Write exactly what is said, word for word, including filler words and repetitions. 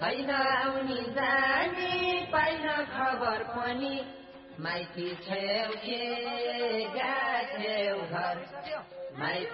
छैन आउनी जाने पाइन खबर पनि माइती छेउ के गाछेउ घर माइती